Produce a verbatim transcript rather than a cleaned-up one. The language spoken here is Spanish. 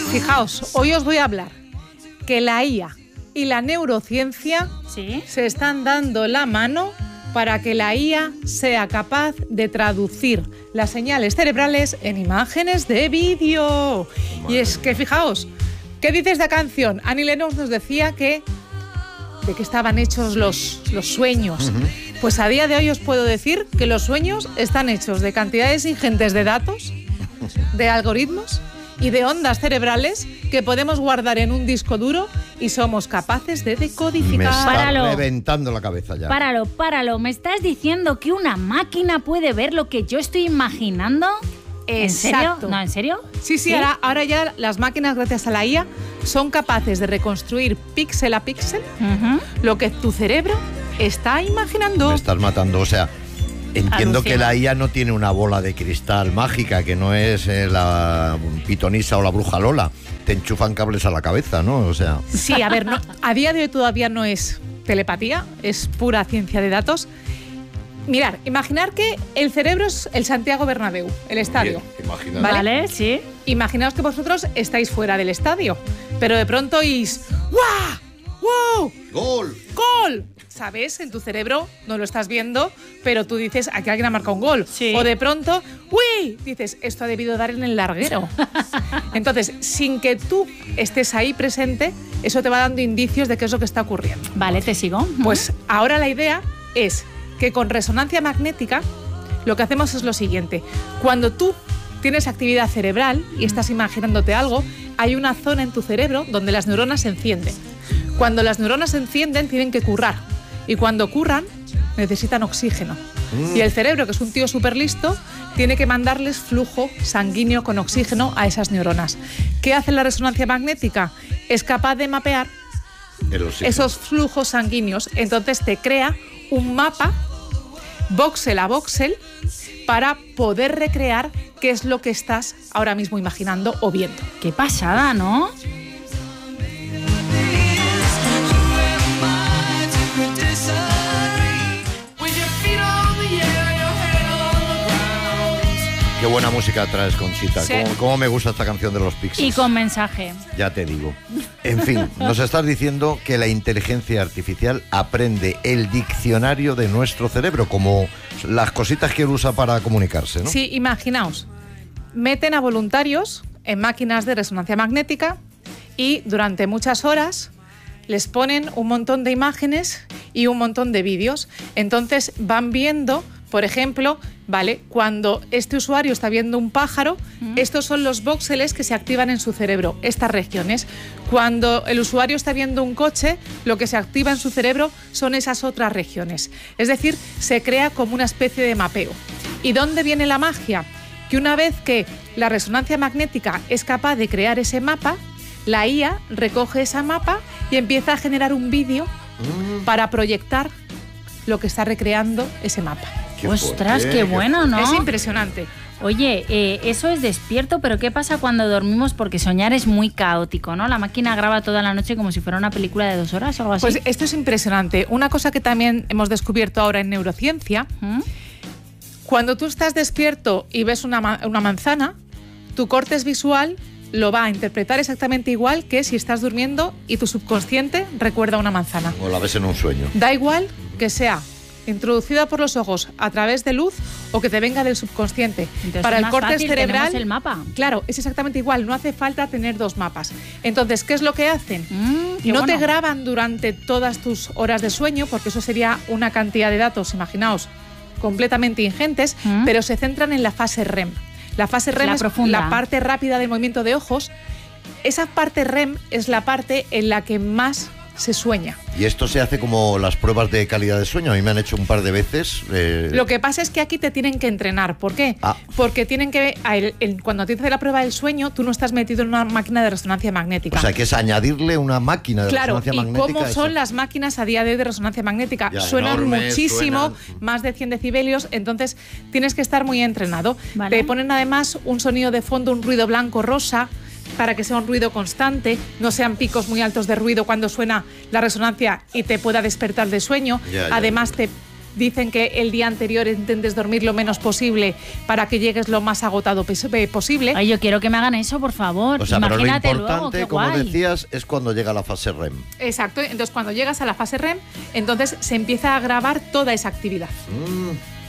Fijaos, hoy os voy a hablar que la I A y la neurociencia ¿Sí? se están dando la mano para que la I A sea capaz de traducir las señales cerebrales en imágenes de vídeo. Y es que, fijaos, ¿qué dice esta canción? Annie Lennox nos decía que de qué estaban hechos los, los sueños. Uh-huh. Pues a día de hoy os puedo decir que los sueños están hechos de cantidades ingentes de datos, de algoritmos y de ondas cerebrales que podemos guardar en un disco duro y somos capaces de decodificar. Me está Páralo. reventando la cabeza ya. Páralo, páralo. ¿Me estás diciendo que una máquina puede ver lo que yo estoy imaginando? ¿En serio? Exacto. ¿No, en serio? Sí, sí, ¿Sí? Ahora, ahora ya las máquinas, gracias a la I A, son capaces de reconstruir píxel a píxel uh-huh. lo que tu cerebro está imaginando. Me estás matando, o sea... Entiendo Alucina. que la I A no tiene una bola de cristal mágica, que no es eh, la pitonisa o la bruja Lola. Te enchufan cables a la cabeza, ¿no? O sea... Sí, a ver, no, a día de hoy todavía no es telepatía, es pura ciencia de datos. Mirad, imaginar que el cerebro es el Santiago Bernabéu, el estadio. Bien, ¿Vale? Vale, sí. Imaginaos que vosotros estáis fuera del estadio, pero de pronto oís ¡guau! ¡Wow! ¡Gol! ¡Gol! ¿Sabes? En tu cerebro no lo estás viendo, pero tú dices, aquí alguien ha marcado un gol. Sí. O de pronto, ¡uy! Dices, esto ha debido dar en el larguero. Entonces, sin que tú estés ahí presente, eso te va dando indicios de qué es lo que está ocurriendo. Vale, te sigo. Pues ahora la idea es que con resonancia magnética lo que hacemos es lo siguiente. Cuando tú tienes actividad cerebral y estás imaginándote algo, hay una zona en tu cerebro donde las neuronas se encienden. Cuando las neuronas se encienden, tienen que currar. Y cuando curran, necesitan oxígeno. Mm. Y el cerebro, que es un tío súper listo, tiene que mandarles flujo sanguíneo con oxígeno a esas neuronas. ¿Qué hace la resonancia magnética? Es capaz de mapear esos flujos sanguíneos. Entonces te crea un mapa, voxel a voxel, para poder recrear qué es lo que estás ahora mismo imaginando o viendo. Qué pasada, ¿no? Qué buena música traes, Conchita. Sí. ¿Cómo, cómo me gusta esta canción de los Pixies? Y con mensaje. Ya te digo. En fin, nos estás diciendo que la inteligencia artificial aprende el diccionario de nuestro cerebro, como las cositas que él usa para comunicarse, ¿no? Sí, imaginaos. Meten a voluntarios en máquinas de resonancia magnética y durante muchas horas les ponen un montón de imágenes y un montón de vídeos. Entonces van viendo, por ejemplo, vale, cuando este usuario está viendo un pájaro, mm. estos son los voxeles que se activan en su cerebro, estas regiones. Cuando el usuario está viendo un coche, lo que se activa en su cerebro son esas otras regiones. Es decir, se crea como una especie de mapeo. ¿Y dónde viene la magia? Que una vez que la resonancia magnética es capaz de crear ese mapa, la I A recoge ese mapa y empieza a generar un vídeo mm. para proyectar lo que está recreando ese mapa. Qué Ostras, fuerte, qué bueno, ¿no? Es impresionante. Oye, eh, eso es despierto, pero ¿qué pasa cuando dormimos? Porque soñar es muy caótico, ¿no? La máquina graba toda la noche como si fuera una película de dos horas o algo así. Pues esto es impresionante. Una cosa que también hemos descubierto ahora en neurociencia, ¿Mm? Cuando tú estás despierto y ves una, ma- una manzana, tu córtex visual lo va a interpretar exactamente igual que si estás durmiendo y tu subconsciente recuerda una manzana. O la ves en un sueño. Da igual que sea introducida por los ojos a través de luz o que te venga del subconsciente. Entonces, para es el más córtex fácil, cerebral, tenemos el mapa. Claro, es exactamente igual, no hace falta tener dos mapas. Entonces, ¿qué es lo que hacen? Mm, qué no bueno. te graban durante todas tus horas de sueño, porque eso sería una cantidad de datos, imaginaos, completamente ingentes, mm. pero se centran en la fase R E M. La fase R E M la es profunda. la parte rápida del movimiento de ojos. Esa parte R E M es la parte en la que más se sueña. Y esto se hace como las pruebas de calidad de sueño. A mí me han hecho un par de veces. Eh... Lo que pasa es que aquí te tienen que entrenar. ¿Por qué? Ah. Porque tienen que el, el, cuando te hace la prueba del sueño, tú no estás metido en una máquina de resonancia magnética. O sea, que es añadirle una máquina de claro, resonancia ¿y magnética. cómo son eso? las máquinas a día de hoy de resonancia magnética? Ya, suenan enormes, muchísimo, suenan. más de cien decibelios, entonces tienes que estar muy entrenado. Vale. Te ponen además un sonido de fondo, un ruido blanco-rosa, para que sea un ruido constante, no sean picos muy altos de ruido cuando suena la resonancia y te pueda despertar de sueño. Ya, ya, Además, ya. te dicen que el día anterior intentes dormir lo menos posible para que llegues lo más agotado posible. Ay, yo quiero que me hagan eso, por favor. O sea, Imagínate pero lo importante, luego, qué como guay. decías, es cuando llega la fase R E M. Exacto, entonces cuando llegas a la fase R E M, entonces se empieza a grabar toda esa actividad. Mm.